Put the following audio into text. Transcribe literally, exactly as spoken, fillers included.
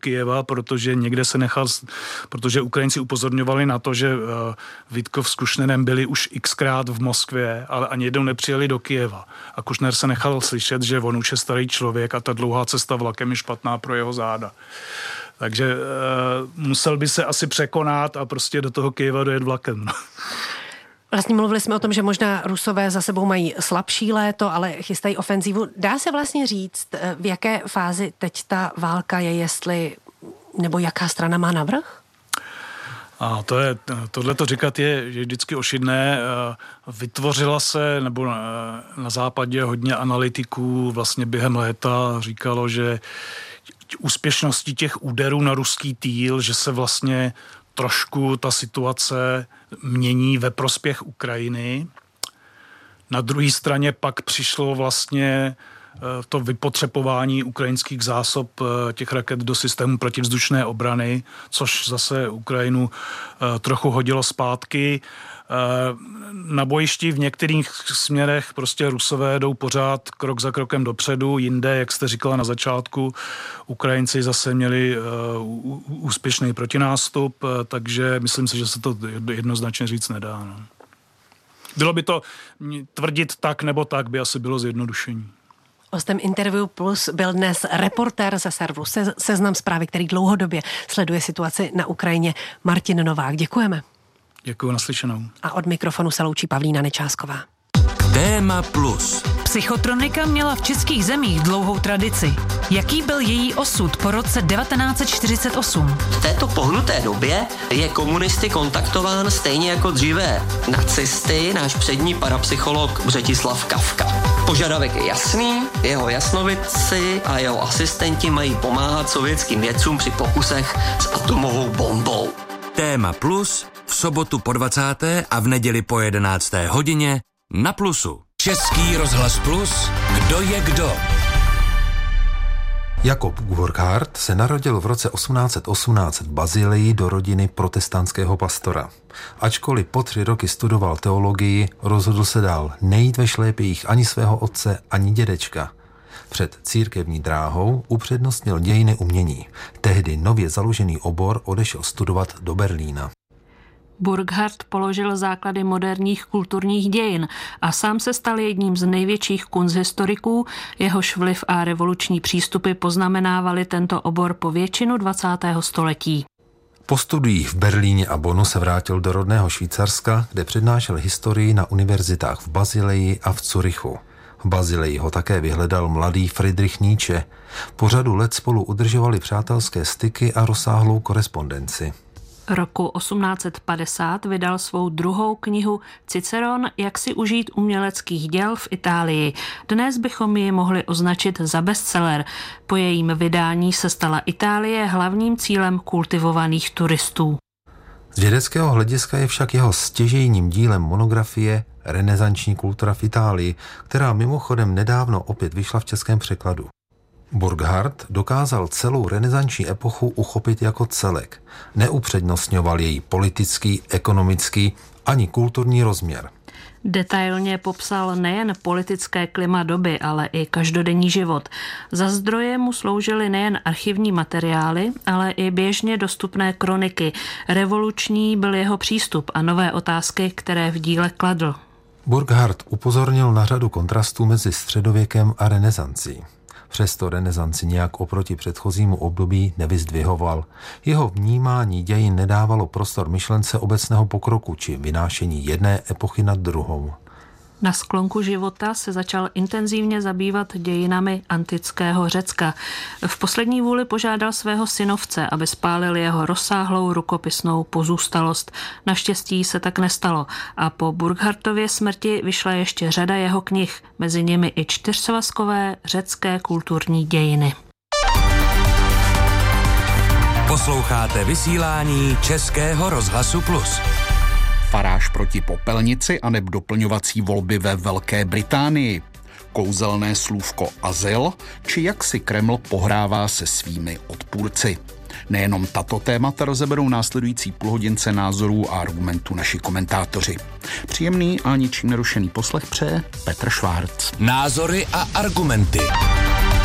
Kyjeva, protože někde se nechal, protože Ukrajinci upozorňovali na to, že Witkov s Kušnerem byli už xkrát v Moskvě, ale ani jednou nepřijeli do Kyjeva. A Kušner se nechal slyšet, že on už je starý člověk a ta dlouhá cesta vlakem je špatná pro jeho záda. Takže uh, musel by se asi překonat a prostě do toho Kyjeva dojet vlakem. Vlastně mluvili jsme o tom, že možná Rusové za sebou mají slabší léto, ale chystají ofenzívu. Dá se vlastně říct, v jaké fázi teď ta válka je, jestli, nebo jaká strana má navrch? A to je, tohle to říkat je, je vždycky ošidné. Vytvořila se, nebo na, na západě hodně analytiků vlastně během léta říkalo, že úspěšností těch úderů na ruský týl, že se vlastně trošku ta situace mění ve prospěch Ukrajiny. Na druhé straně pak přišlo vlastně to vypotřebování ukrajinských zásob těch raket do systému protivzdušné obrany, což zase Ukrajinu trochu hodilo zpátky. Na bojišti v některých směrech prostě Rusové jdou pořád krok za krokem dopředu, jinde, jak jste říkala na začátku, Ukrajinci zase měli úspěšný protinástup, takže myslím si, že se to jednoznačně říct nedá. No. Bylo by to tvrdit tak nebo tak, by asi bylo zjednodušení. Hostem Interview Plus byl dnes reportér ze serveru Se- Seznam Zprávy, který dlouhodobě sleduje situaci na Ukrajině, Martin Novák. Děkujeme. Děkuji, naslyšenou. A od mikrofonu se loučí Pavlína Nečásková. Téma Plus. Psychotronika měla v českých zemích dlouhou tradici. Jaký byl její osud po roce devatenáct set čtyřicet osm? V této pohnuté době je komunisty kontaktován stejně jako dříve nacisty náš přední parapsycholog Břetislav Kafka. Požadavek je jasný, jeho jasnovidci a jeho asistenti mají pomáhat sovětským vědcům při pokusech s atomovou bombou. Téma Plus v sobotu po dvacáté a v neděli po jedenácté hodině na Plusu. Český rozhlas Plus, kdo je kdo? Jakob Burckhardt se narodil v roce osmnáct set osmnáct v Basileji do rodiny protestantského pastora. Ačkoliv po tři roky studoval teologii, rozhodl se dál nejít ve šlépějích ani svého otce, ani dědečka. Před církevní dráhou upřednostnil dějiny umění. Tehdy nově založený obor odešel studovat do Berlína. Burckhardt položil základy moderních kulturních dějin a sám se stal jedním z největších kunsthistoriků, jehož vliv a revoluční přístupy poznamenávali tento obor po většinu dvacátého století. Po studiích v Berlíně a Bonnu se vrátil do rodného Švýcarska, kde přednášel historii na univerzitách v Basileji a v Curychu. V Basileji ho také vyhledal mladý Friedrich Nietzsche. Po řadu let spolu udržovali přátelské styky a rozsáhlou korespondenci. Roku osmnáct set padesát vydal svou druhou knihu Ciceron, jak si užít uměleckých děl v Itálii. Dnes bychom ji mohli označit za bestseller. Po jejím vydání se stala Itálie hlavním cílem kultivovaných turistů. Z vědeckého hlediska je však jeho stěžejním dílem monografie Renesanční kultura v Itálii, která mimochodem nedávno opět vyšla v českém překladu. Burckhardt dokázal celou renesanční epochu uchopit jako celek. Neupřednostňoval její politický, ekonomický ani kulturní rozměr. Detailně popsal nejen politické klima doby, ale i každodenní život. Za zdroje mu sloužily nejen archivní materiály, ale i běžně dostupné kroniky. Revoluční byl jeho přístup a nové otázky, které v díle kladl. Burckhardt upozornil na řadu kontrastů mezi středověkem a renesancí. Přesto renesanci nějak oproti předchozímu období nevyzdvihoval. Jeho vnímání dějin nedávalo prostor myšlence obecného pokroku či vynášení jedné epochy nad druhou. Na sklonku života se začal intenzivně zabývat dějinami antického Řecka. V poslední vůli požádal svého synovce, aby spálil jeho rozsáhlou rukopisnou pozůstalost. Naštěstí se tak nestalo a po Burckhartově smrti vyšla ještě řada jeho knih, mezi nimi i čtyřsvazkové řecké kulturní dějiny. Posloucháte vysílání Českého rozhlasu Plus. Faráž proti popelnici aneb doplňovací volby ve Velké Británii, kouzelné slůvko azyl, či jak si Kreml pohrává se svými odpůrci. Nejenom tato témata rozeberou následující půlhodince názorů a argumentů naši komentátoři. Příjemný a ničím nerušený poslech přeje Petr Švárc. Názory a argumenty.